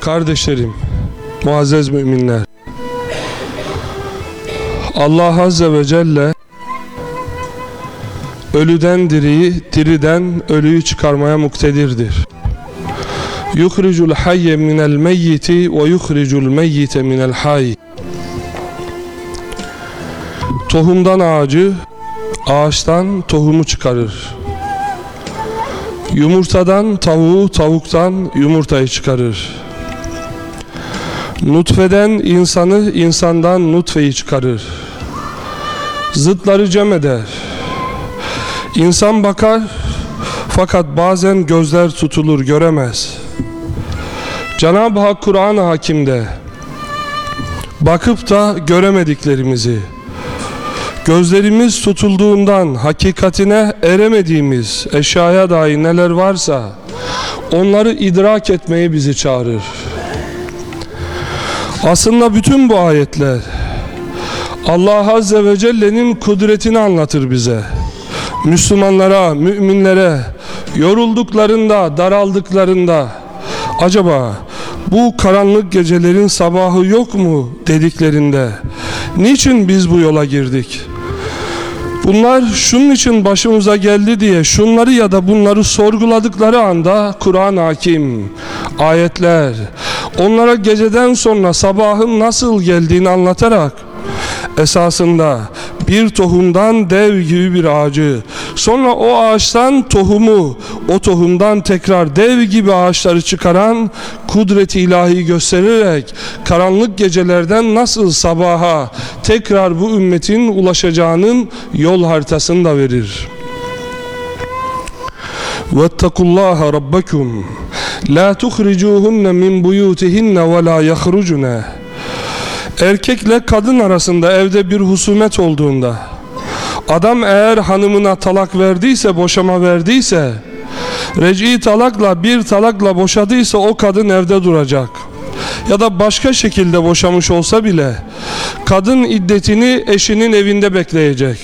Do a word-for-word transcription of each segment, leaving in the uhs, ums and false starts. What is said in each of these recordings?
Kardeşlerim, muazzez müminler, Allah Azze ve Celle ölüden diriyi, diriden ölüyü çıkarmaya muktedirdir. Yuhricul hayye minel meyyiti ve yuhricul meyyite minel hayy. Tohumdan ağacı, ağaçtan tohumu çıkarır. Yumurtadan tavuğu, tavuktan yumurtayı çıkarır. Nutfeden insanı, insandan nutfeyi çıkarır. Zıtları cem eder. İnsan bakar, fakat bazen gözler tutulur, göremez. Cenab-ı Hak Kur'an-ı Hakim'de bakıp da göremediklerimizi, gözlerimiz tutulduğundan hakikatine eremediğimiz eşyaya dair neler varsa onları idrak etmeyi bizi çağırır. Aslında bütün bu ayetler Allah Azze ve Celle'nin kudretini anlatır bize. Müslümanlara, müminlere yorulduklarında, daraldıklarında acaba bu karanlık gecelerin sabahı yok mu dediklerinde niçin biz bu yola girdik? Bunlar şunun için başımıza geldi diye şunları ya da bunları sorguladıkları anda Kur'an-ı Hakim, ayetler onlara geceden sonra sabahın nasıl geldiğini anlatarak esasında bir tohumdan dev gibi bir ağacı, sonra o ağaçtan tohumu, o tohumdan tekrar dev gibi ağaçları çıkaran kudret-i ilahi göstererek karanlık gecelerden nasıl sabaha tekrar bu ümmetin ulaşacağının yol haritasını da verir. وَاتَّقُوا اللّٰهَ رَبَّكُمْ لَا تُخْرِجُوهُنَّ مِنْ بُيُوتِهِنَّ وَلَا يَخْرُجُنَ. Erkekle kadın arasında evde bir husumet olduğunda, adam eğer hanımına talak verdiyse, boşama verdiyse, reci talakla bir talakla boşadıysa o kadın evde duracak. Ya da başka şekilde boşamış olsa bile kadın iddetini eşinin evinde bekleyecek.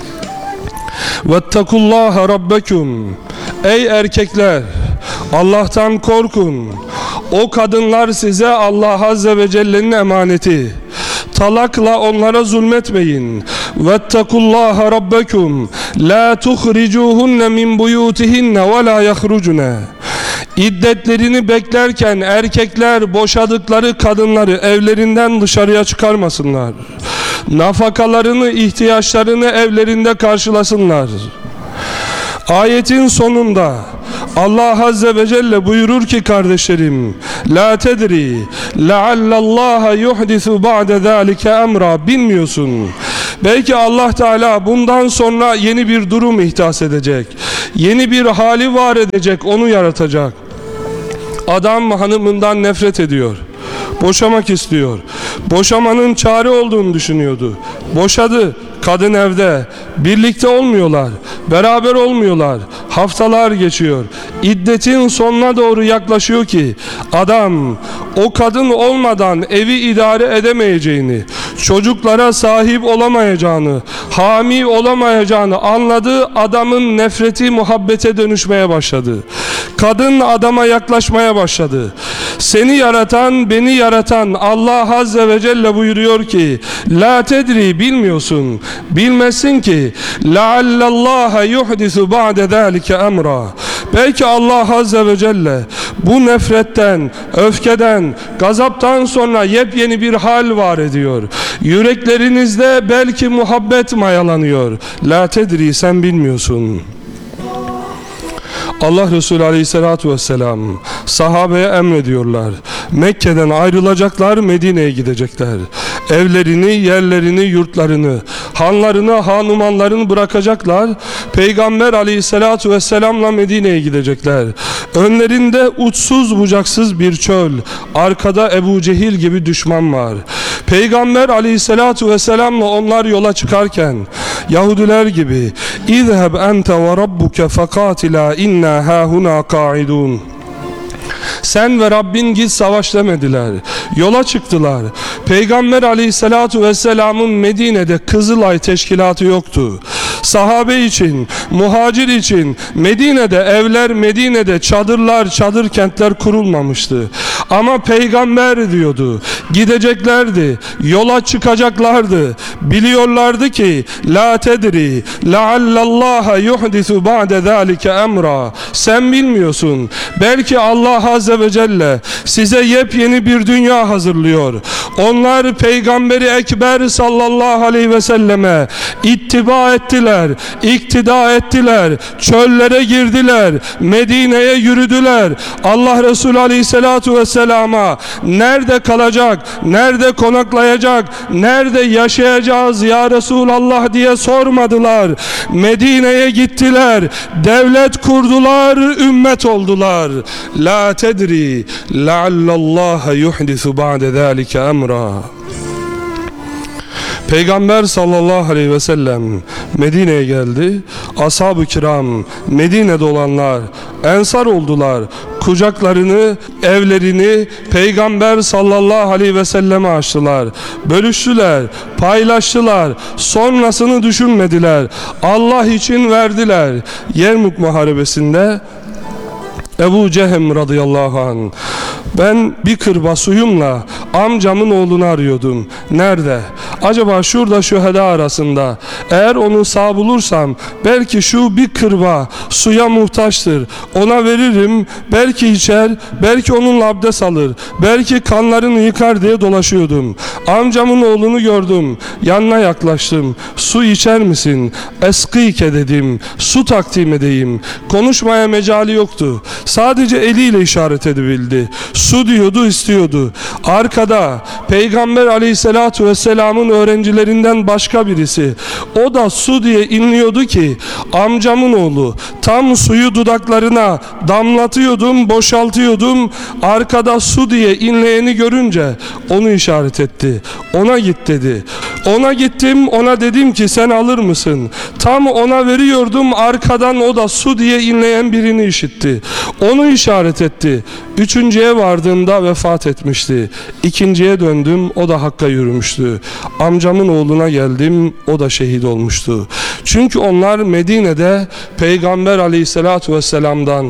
وَاتَّقُوا اللّٰهَ رَبَّكُمْ. Ey erkekler, Allah'tan korkun. O kadınlar size Allah Azze ve Celle'nin emaneti. Talakla onlara zulmetmeyin. Vettekullaha rabbekum la tuhricuhunne min buyutihinne ve la yahrucune. İddetlerini beklerken erkekler boşadıkları kadınları evlerinden dışarıya çıkarmasınlar. Nafakalarını, ihtiyaçlarını evlerinde karşılasınlar. Ayetin sonunda Allah Azze ve Celle buyurur ki kardeşlerim, la tedri leallallaha yuhdisu ba'de zalike emra. Bilmiyorsun, belki Allah Teala bundan sonra yeni bir durum ihdas edecek, yeni bir hali var edecek, onu yaratacak. Adam hanımından nefret ediyor, boşamak istiyor, boşamanın çare olduğunu düşünüyordu, boşadı. Kadın evde, birlikte olmuyorlar, beraber olmuyorlar, haftalar geçiyor, iddetin sonuna doğru yaklaşıyor ki adam o kadın olmadan evi idare edemeyeceğini, çocuklara sahip olamayacağını, hami olamayacağını anladı. Adamın nefreti muhabbete dönüşmeye başladı. Kadın adama yaklaşmaya başladı. Seni yaratan, beni yaratan Allah Azze ve Celle buyuruyor ki la tedri, bilmiyorsun, bilmesin ki leallallaha yuhdisu ba'de zalike emra. Belki Allah Azze ve Celle bu nefretten, öfkeden, gazaptan sonra yepyeni bir hal var ediyor. Yüreklerinizde belki muhabbet mayalanıyor. La tedri, sen bilmiyorsun. Allah Resulü Aleyhisselatü Vesselam sahabeye emrediyorlar. Mekke'den ayrılacaklar, Medine'ye gidecekler. Evlerini, yerlerini, yurtlarını, hanlarını, hanumanlarını bırakacaklar. Peygamber Aleyhisselatü Vesselam'la Medine'ye gidecekler. Önlerinde uçsuz bucaksız bir çöl, arkada Ebu Cehil gibi düşman var. Peygamber Aleyhisselatü Vesselam'la onlar yola çıkarken Yahudiler gibi İzheb ente ve rabbuke fekatila inna hahuna kaidun. Sen ve Rabbin git savaş demediler. Yola çıktılar. Peygamber Aleyhisselatü Vesselam'ın Medine'de Kızılay teşkilatı yoktu. Sahabe için, muhacir için Medine'de evler, Medine'de çadırlar, çadır kentler kurulmamıştı. Ama peygamber diyordu. Gideceklerdi. Yola çıkacaklardı. Biliyorlardı ki la tedri la'allallaha yuhdisu ba'de zalike emra. Sen bilmiyorsun. Belki Allah Azze ve Celle size yepyeni bir dünya hazırlıyor. Onlar Peygamberi Ekber sallallahu aleyhi ve selleme ittiba ettiler, iktida ettiler, çöllere girdiler, Medine'ye yürüdüler. Allah Resulü aleyhissalatu vesselama nerede kalacak, nerede konaklayacak, nerede yaşayacağız ya Resulallah diye sormadılar. Medine'ye gittiler, devlet kurdular, ümmet oldular. La tedri la'allallaha yuhdisu ba'de zalike emra. Peygamber sallallahu aleyhi ve sellem Medine'ye geldi. Ashab-ı kiram, Medine'de olanlar ensar oldular. Kucaklarını, evlerini Peygamber sallallahu aleyhi ve selleme açtılar. Bölüştüler, paylaştılar. Sonrasını düşünmediler. Allah için verdiler. Yermük Muharebesi'nde Ebu Cehem radıyallahu anh, ben bir kırba suyumla amcamın oğlunu arıyordum. Nerede? Acaba şurada şüheda arasında. Eğer onu sağ bulursam belki şu bir kırba suya muhtaçtır. Ona veririm. Belki içer. Belki onunla abdest alır. Belki kanlarını yıkar diye dolaşıyordum. Amcamın oğlunu gördüm. Yanına yaklaştım. Su içer misin? Eskike dedim. Su takdim edeyim. Konuşmaya mecali yoktu. Sadece eliyle işaret edebildi. Su diyordu, istiyordu. Arkada Peygamber aleyhissalatu vesselamın öğrencilerinden başka birisi. O da su diye inliyordu ki amcamın oğlu. Tam suyu dudaklarına damlatıyordum, boşaltıyordum. Arkada su diye inleyeni görünce onu işaret etti. Ona git dedi. Ona gittim, ona dedim ki sen alır mısın? Tam ona veriyordum, arkadan o da su diye inleyen birini işitti. Onu işaret etti. Üçüncüye vardığımda vefat etmişti. İkinciye döndüm, o da Hakk'a yürümüştü. Amcamın oğluna geldim, o da şehit olmuştu. Çünkü onlar Medine'de Peygamber aleyhissalatu vesselam'dan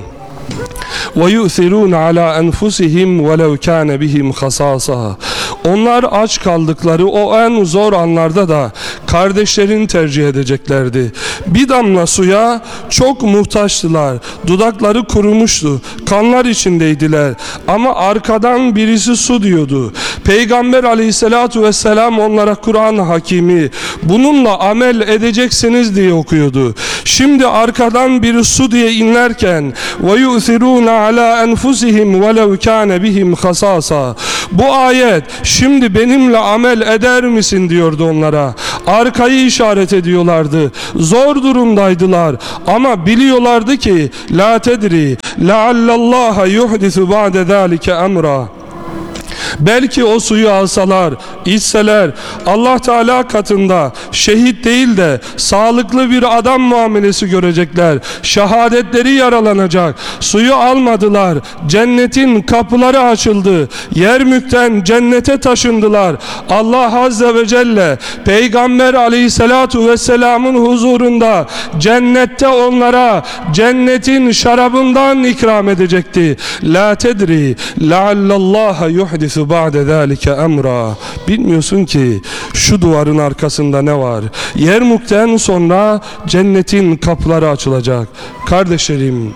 وَيُؤْثِرُونَ عَلَى أَنْفُسِهِمْ وَلَوْ كَانَ بِهِمْ خَصَاصًا. Onlar aç kaldıkları o en zor anlarda da kardeşlerini tercih edeceklerdi. Bir damla suya çok muhtaçtılar. Dudakları kurumuştu. Kanlar içindeydiler. Ama arkadan birisi su diyordu. Peygamber aleyhissalatu vesselam onlara Kur'an hakimi bununla amel edeceksiniz diye okuyordu. Şimdi arkadan biri su diye inlerken وَيُؤْثِرُونَ عَلَى أَنْفُسِهِمْ وَلَوْ كَانَ بِهِمْ خَصَاصًا. Bu ayet şimdi benimle amel eder misin diyordu onlara. Arkayı işaret ediyorlardı. Zor durumdaydılar ama biliyorlardı ki la tedri la'allallaha yuhdisu ba'de zalike emra. Belki o suyu alsalar, içseler Allah Teala katında şehit değil de sağlıklı bir adam muamelesi görecekler. Şehadetleri yaralanacak. Suyu almadılar. Cennetin kapıları açıldı. Yermük'ten cennete taşındılar. Allah Azze ve Celle Peygamber aleyhissalatu vesselamın huzurunda cennette onlara cennetin şarabından ikram edecekti. La tedri la'allallaha yuhdisu ba'de zalike emra. Bilmiyorsun ki şu duvarın arkasında ne var? Yermuk'ten sonra cennetin kapıları açılacak. Kardeşlerim,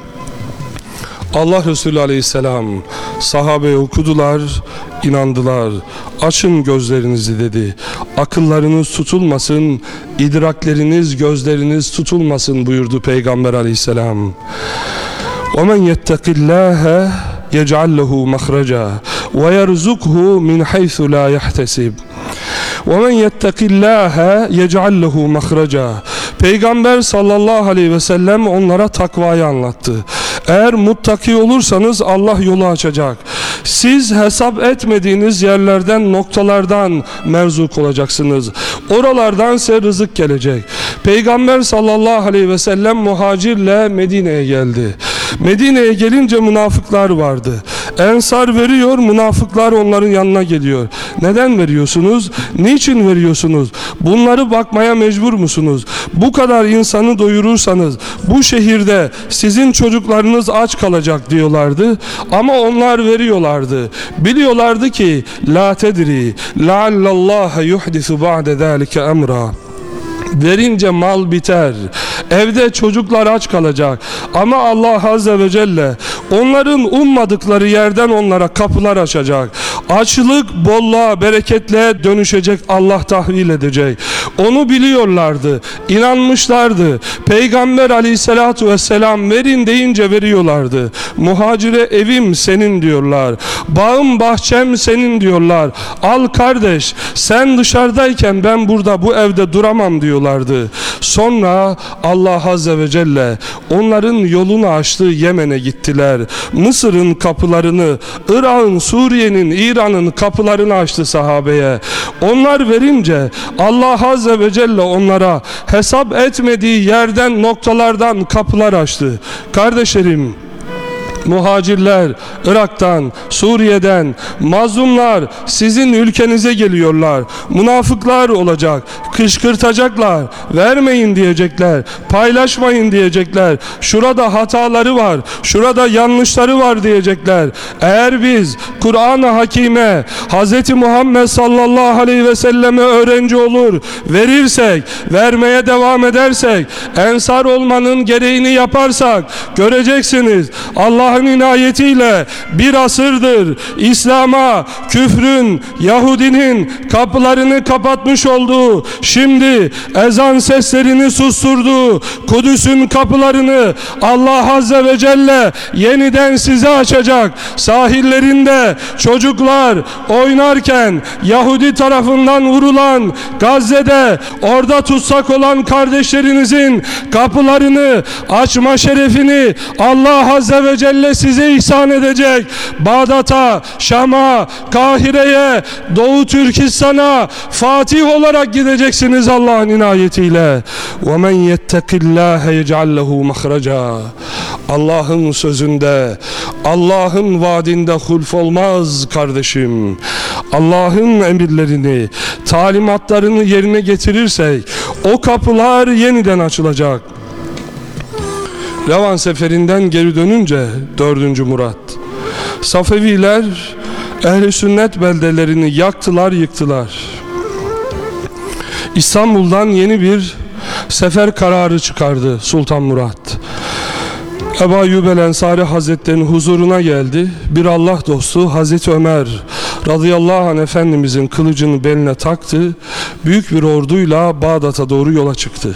Allah Resulü aleyhisselam sahabeye okudular, inandılar. Açın gözlerinizi dedi. Akıllarınız tutulmasın, idrakleriniz, gözleriniz tutulmasın buyurdu Peygamber aleyhisselam. وَمَنْ يَتَّقِ اللّٰهَ يَجْعَلْ لَهُ مَخْرَجًا وَيَرْزُقْهُ مِنْ حَيْثُ لَا يَحْتَسِبُ وَمَنْ يَتَّقِ اللّٰهَ يَجْعَلْ لَهُ مَخْرَجًا. Peygamber sallallahu aleyhi ve sellem onlara takvayı anlattı. Eğer muttaki olursanız Allah yolu açacak. Siz hesap etmediğiniz yerlerden, noktalardan merzuk olacaksınız. Oralardan size rızık gelecek. Peygamber sallallahu aleyhi ve sellem muhacirle Medine'ye geldi. Medine'ye gelince münafıklar vardı. Ensar veriyor, münafıklar onların yanına geliyor. Neden veriyorsunuz? Niçin veriyorsunuz? Bunları bakmaya mecbur musunuz? Bu kadar insanı doyurursanız bu şehirde sizin çocuklarınız aç kalacak diyorlardı. Ama onlar veriyorlardı. Biliyorlardı ki la tedri la'allallaha yuhdisu ba'de zalike emra. Verince mal biter. Evde çocuklar aç kalacak. Ama Allah Azze ve Celle onların ummadıkları yerden onlara kapılar açacak. Açlık bolluğa, bereketliğe dönüşecek, Allah tahvil edecek. Onu biliyorlardı, inanmışlardı. Peygamber Aleyhisselatu Vesselam verin deyince veriyorlardı. Muhacire evim senin diyorlar. Bağım bahçem senin diyorlar. Al kardeş, sen dışarıdayken ben burada bu evde duramam diyorlardı. Sonra Allah Azze ve Celle onların yolunu açtığı Yemen'e gittiler. Mısır'ın kapılarını, Irak'ın, Suriye'nin, İran'ın kapılarını açtı sahabeye. Onlar verince Allah Azze ve Celle onlara hesap etmediği yerden, noktalardan kapılar açtı. Kardeşlerim, muhacirler Irak'tan, Suriye'den, mazlumlar sizin ülkenize geliyorlar. Münafıklar olacak, kışkırtacaklar, vermeyin diyecekler, paylaşmayın diyecekler. Şurada hataları var, şurada yanlışları var diyecekler. Eğer biz Kur'an-ı Hakime, Hz. Muhammed sallallahu aleyhi ve selleme öğrenci olur, verirsek, vermeye devam edersek, ensar olmanın gereğini yaparsak, göreceksiniz Allah Allah'ın inayetiyle bir asırdır İslam'a, küfrün, Yahudinin kapılarını kapatmış olduğu, şimdi ezan seslerini susturduğu Kudüs'ün kapılarını Allah Azze ve Celle yeniden size açacak. Sahillerinde çocuklar oynarken Yahudi tarafından vurulan Gazze'de orada tutsak olan kardeşlerinizin kapılarını açma şerefini Allah Azze ve Celle size ihsan edecek. Bağdat'a, Şam'a, Kahire'ye, Doğu Türkistan'a Fatih olarak gideceksiniz Allah'ın inayetiyle. وَمَنْ يَتَّقِ اللّٰهَ يَجْعَلْ لَهُ مَخْرَجًا. Allah'ın sözünde, Allah'ın vaadinde hulf olmaz kardeşim. Allah'ın emirlerini, talimatlarını yerine getirirsek o kapılar yeniden açılacak. Revan seferinden geri dönünce dördüncü Murat, Safeviler Ehl-i Sünnet beldelerini yaktılar, yıktılar. İstanbul'dan yeni bir sefer kararı çıkardı Sultan Murat. Ebu Ayyub el-Ensari Hazretleri'nin huzuruna geldi. Bir Allah dostu Hazreti Ömer radıyallahu anh Efendimizin kılıcını beline taktı. Büyük bir orduyla Bağdat'a doğru yola çıktı.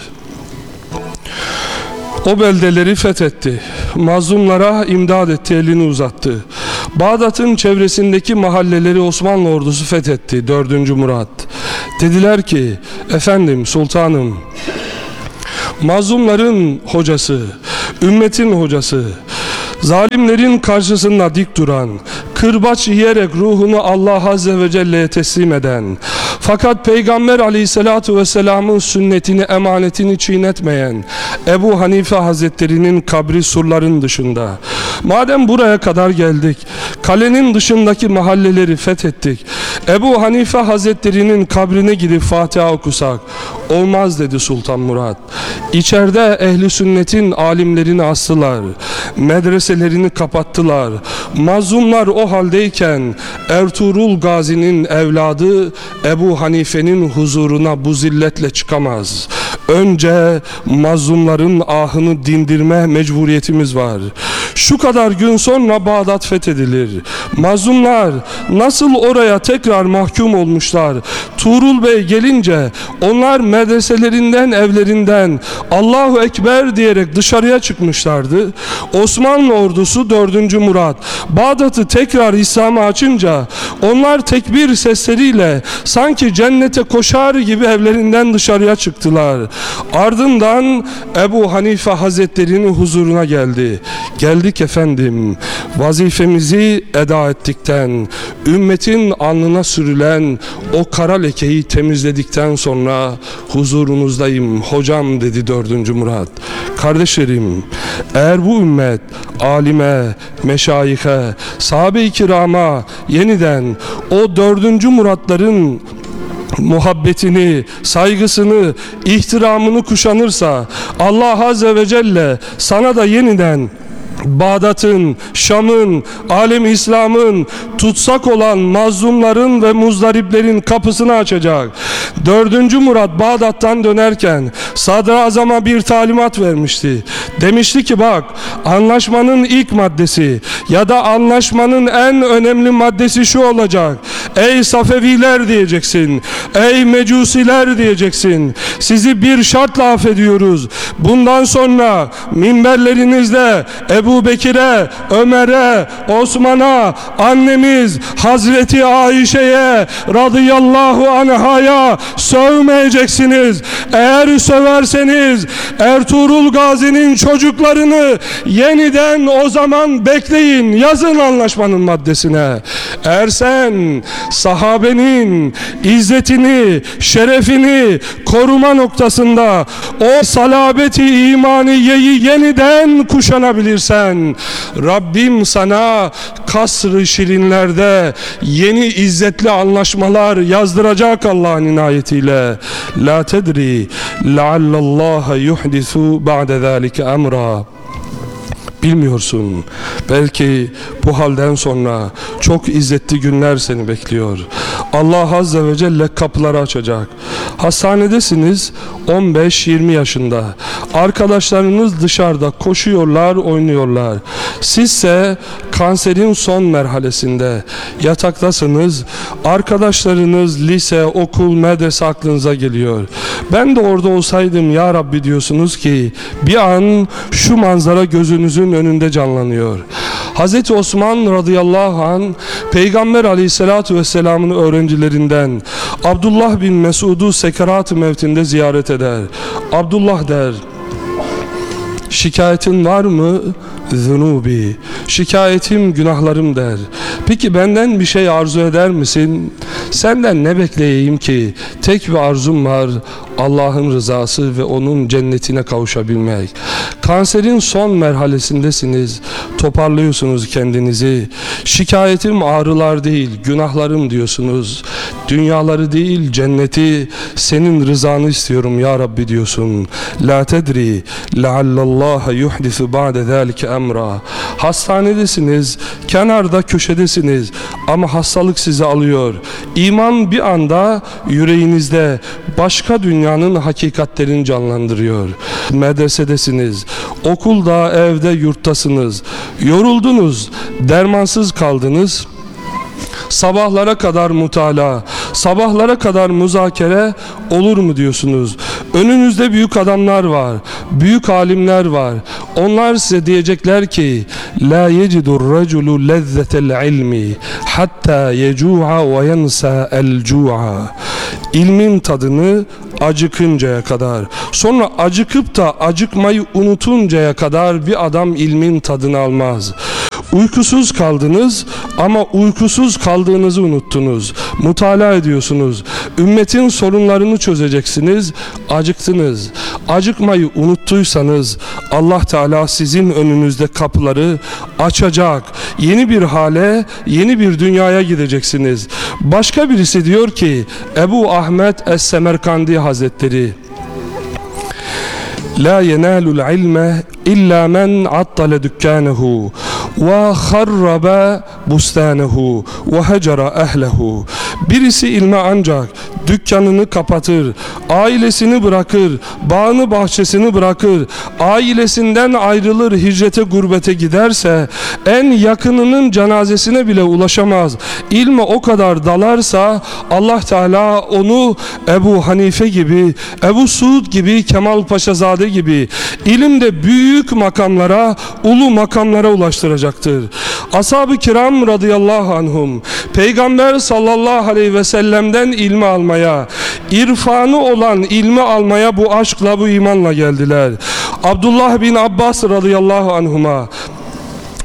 O beldeleri fethetti. Mazlumlara imdad etti, elini uzattı. Bağdat'ın çevresindeki mahalleleri Osmanlı ordusu fethetti. dördüncü Murat. Dediler ki, efendim, sultanım, mazlumların hocası, ümmetin hocası, zalimlerin karşısında dik duran, kırbaç yiyerek ruhunu Allah Azze ve Celle'ye teslim eden, fakat Peygamber Aleyhisselatu Vesselam'ın sünnetini, emanetini çiğnetmeyen Ebu Hanife Hazretleri'nin kabri surların dışında. Madem buraya kadar geldik, kalenin dışındaki mahalleleri fethettik, Ebu Hanife Hazretleri'nin kabrine gidip Fatiha okusak olmaz dedi Sultan Murat. İçeride ehli sünnetin alimlerini astılar, medreselerini kapattılar. Mazlumlar o haldeyken Ertuğrul Gazi'nin evladı Ebu Hanife'nin huzuruna bu zilletle çıkamaz. Önce mazlumların ahını dindirme mecburiyetimiz var. Şu kadar gün sonra Bağdat fethedilir. Mazlumlar nasıl oraya tekrar mahkum olmuşlar. Tuğrul Bey gelince onlar medreselerinden, evlerinden Allahu Ekber diyerek dışarıya çıkmışlardı. Osmanlı ordusu dördüncü Murat Bağdat'ı tekrar İslam'a açınca onlar tekbir sesleriyle sanki cennete koşar gibi evlerinden dışarıya çıktılar. Ardından Ebu Hanife Hazretleri'nin huzuruna geldi. Geldik efendim, vazifemizi eda ettikten, ümmetin alnına sürülen o kara lekeyi temizledikten sonra huzurunuzdayım hocam dedi dördüncü Murat. Kardeşlerim, eğer bu ümmet alime, meşayihe, sahabe-i kirama yeniden o dördüncü Muratların muhabbetini, saygısını, ihtiramını kuşanırsa Allah Azze ve Celle sana da yeniden Bağdat'ın, Şam'ın, alem İslam'ın tutsak olan mazlumların ve muzdariplerin kapısını açacak. Dördüncü Murat Bağdat'tan dönerken Sadrazam'a bir talimat vermişti. Demişti ki bak, anlaşmanın ilk maddesi ya da anlaşmanın en önemli maddesi şu olacak: ey Safeviler diyeceksin, ey Mecusiler diyeceksin, sizi bir şartla affediyoruz. Bundan sonra minberlerinizde Ebu Bekir'e, Ömer'e, Osman'a, annemiz Hazreti Ayşe'ye radıyallahu anhaya sövmeyeceksiniz. Eğer söverseniz Ertuğrul Gazi'nin çocuklarını yeniden o zaman bekleyin, yazın anlaşmanın maddesine. Eğer sen sahabenin izzetini, şerefini koruma noktasında o salabeti imaniyeyi yeniden kuşanabilirsen, Rabbim sana kasr-ı şirinlerde yeni izzetli anlaşmalar yazdıracak Allah'ın inayetiyle. La tedri leallallaha yuhdisu ba'de zalike emra. Bilmiyorsun, belki bu halden sonra çok izzetli günler seni bekliyor. Allah Azze ve Celle kapıları açacak. Hastanedesiniz, on beş yirmi yaşında. Arkadaşlarınız dışarıda koşuyorlar, oynuyorlar. Sizse kanserin son merhalesinde yataktasınız. Arkadaşlarınız lise, okul, medrese aklınıza geliyor. Ben de orada olsaydım ya Rabbi diyorsunuz ki bir an şu manzara gözünüzün önünde canlanıyor. Hazreti Osman radıyallahu anh Peygamber aleyhissalatu vesselamın öğrencilerinden Abdullah bin Mesud'u sekerat-ı mevtinde ziyaret eder. Abdullah der, şikayetin var mı? Zunubi, şikayetim günahlarım der. Peki benden bir şey arzu eder misin? Senden ne bekleyeyim ki? Tek bir arzum var, Allah'ın rızası ve onun cennetine kavuşabilmek. Kanserin son merhalesindesiniz, toparlıyorsunuz kendinizi. Şikayetim ağrılar değil, günahlarım diyorsunuz. Dünyaları değil, cenneti, senin rızanı istiyorum ya Rabbi diyorsun. La tedri leallallaha yuhdisu ba'de zalike emra. Hastanedesiniz, kenarda köşedesiniz ama hastalık sizi alıyor. İman bir anda yüreğinizde başka dünyanın hakikatlerini canlandırıyor. Medresedesiniz, okulda, evde, yurttasınız. Yoruldunuz, dermansız kaldınız. Sabahlara kadar mutala, sabahlara kadar muzakere olur mu diyorsunuz? Önünüzde büyük adamlar var, büyük alimler var. Onlar size diyecekler ki la yecidur raculu lezzetel ilmi hatta yecu'a ve yensa el cu'a. İlmin tadını acıkıncaya kadar, sonra acıkıp da acıkmayı unutuncaya kadar bir adam ilmin tadını almaz. Uykusuz kaldınız ama uykusuz kaldığınızı unuttunuz. Mutala ediyorsunuz. Ümmetin sorunlarını çözeceksiniz. Acıktınız. Acıkmayı unuttuysanız Allah Teala sizin önünüzde kapıları açacak. Yeni bir hale, yeni bir dünyaya gideceksiniz. Başka birisi diyor ki Ebu Ahmet Es-Semerkandi Hazretleri, La yenalul ilme illa men attale dükkanehu ve harrabe bustanehu ve hecera ehlehu. Birisi ilme ancak dükkanını kapatır, ailesini bırakır, bağını bahçesini bırakır, ailesinden ayrılır, hicrete gurbete giderse en yakınının cenazesine bile ulaşamaz. İlme o kadar dalarsa Allah Teala onu Ebu Hanife gibi, Ebu Suud gibi, Kemal Paşazade gibi ilimde büyük makamlara, ulu makamlara ulaştıracaktır. Ashab-ı kiram radıyallahu anhum Peygamber sallallahu aleyhi ve sellem'den ilmi almaya, irfanı olan ilmi almaya bu aşkla, bu imanla geldiler. Abdullah bin Abbas radıyallahu anhuma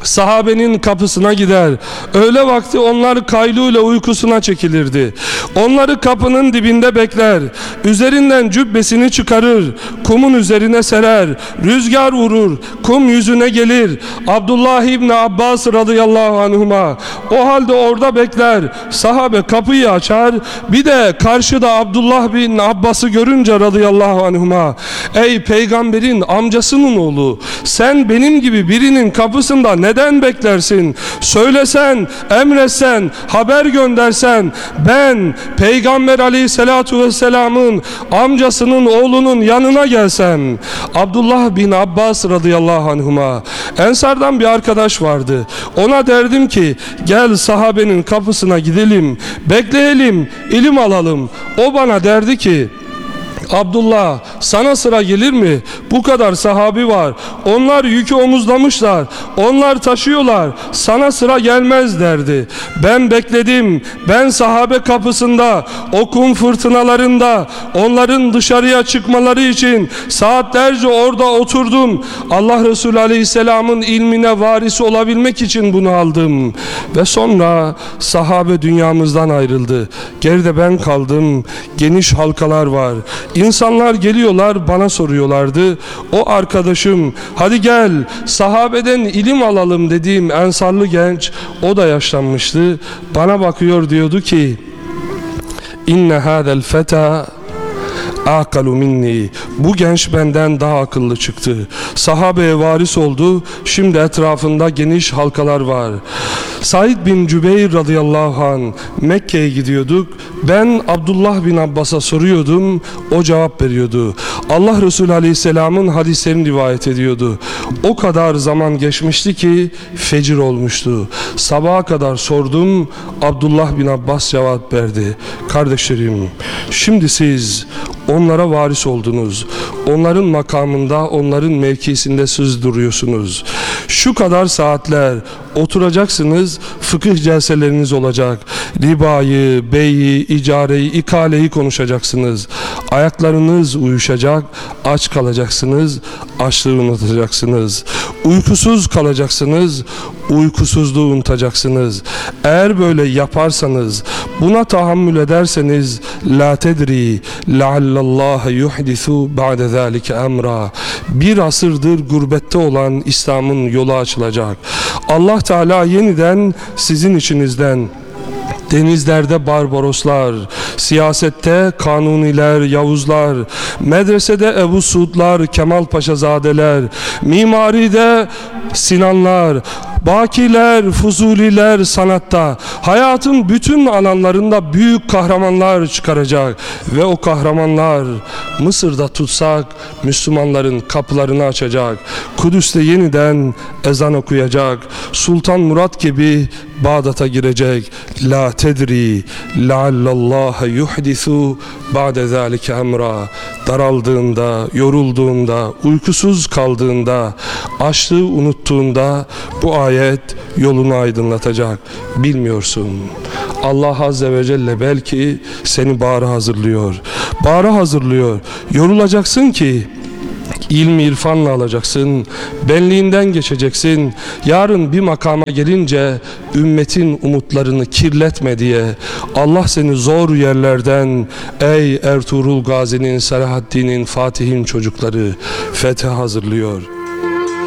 sahabenin kapısına gider. Öğle vakti onlar kaylule uykusuna çekilirdi. Onları kapının dibinde bekler. Üzerinden cübbesini çıkarır. Kumun üzerine serer. Rüzgar vurur. Kum yüzüne gelir. Abdullah İbni Abbas radıyallahu anhuma o halde orada bekler. Sahabe kapıyı açar. Bir de karşıda Abdullah bin Abbas'ı görünce radıyallahu anhuma, ey peygamberin amcasının oğlu, sen benim gibi birinin kapısında neden beklersin? Söylesen, emretsen, haber göndersen, ben peygamber aleyhissalatu vesselamın amcasının oğlunun yanına gelsem. Abdullah bin Abbas radıyallahu anhuma, Ensardan bir arkadaş vardı. Ona derdim ki gel sahabenin kapısına gidelim, bekleyelim, ilim alalım. O bana derdi ki Abdullah, sana sıra gelir mi? Bu kadar sahabi var. Onlar yükü omuzlamışlar. Onlar taşıyorlar. Sana sıra gelmez derdi. Ben bekledim. Ben sahabe kapısında, o kum fırtınalarında, onların dışarıya çıkmaları için saatlerce orada oturdum. Allah Resulü Aleyhisselam'ın ilmine varisi olabilmek için bunu aldım. Ve sonra sahabe dünyamızdan ayrıldı. Geride ben kaldım. Geniş halkalar var. İnsanlar geliyorlar, bana soruyorlardı. O arkadaşım, hadi gel sahabeden ilim alalım dediğim ensarlı genç, o da yaşlanmıştı. Bana bakıyor, diyordu ki inne hâzel feta akalu minni. Bu genç benden daha akıllı çıktı. Sahabeye varis oldu. Şimdi etrafında geniş halkalar var. Said bin Cübeyr radıyallahu anh, Mekke'ye gidiyorduk. Ben Abdullah bin Abbas'a soruyordum. O cevap veriyordu. Allah Resulü Aleyhisselam'ın hadislerini rivayet ediyordu. O kadar zaman geçmişti ki fecir olmuştu. Sabaha kadar sordum. Abdullah bin Abbas cevap verdi. Kardeşlerim, şimdi siz onlara varis oldunuz. Onların makamında, onların mevkisinde siz duruyorsunuz. Şu kadar saatler oturacaksınız, fıkıh celseleriniz olacak. Ribayı, beyi, icareyi, ikaleyi konuşacaksınız. Ayaklarınız uyuşacak, aç kalacaksınız, açlığı unutacaksınız. Uykusuz kalacaksınız, uykusuzluğu unutacaksınız. Eğer böyle yaparsanız, buna tahammül ederseniz, la tedri leallallâhe yuhdisu ba'de zâlike emra. Bir asırdır gurbette olan İslam'ın yolu açılacak. Allah Teala yeniden sizin içinizden denizlerde Barbaroslar, siyasette Kanuniler, Yavuzlar, medresede Ebu Suudlar, Kemal Paşazadeler, mimaride Sinanlar, Bakiler, Fuzuliler sanatta, hayatın bütün alanlarında büyük kahramanlar çıkaracak ve o kahramanlar Mısır'da tutsak Müslümanların kapılarını açacak. Kudüs'te yeniden ezan okuyacak. Sultan Murat gibi Bağdat'a girecek. La tedri leallallâhe yuhdisu ba'de zâlike emra. Daraldığında, yorulduğunda, uykusuz kaldığında, açlığı unuttuğunda bu ayet yolunu aydınlatacak. Bilmiyorsun. Allah Azze ve Celle belki seni bahara hazırlıyor. Bahara hazırlıyor. Yorulacaksın ki İlmi irfanla alacaksın, benliğinden geçeceksin. Yarın bir makama gelince ümmetin umutlarını kirletme diye Allah seni zor yerlerden, ey Ertuğrul Gazi'nin, Selahaddin'in, Fatih'in çocukları fethe hazırlıyor.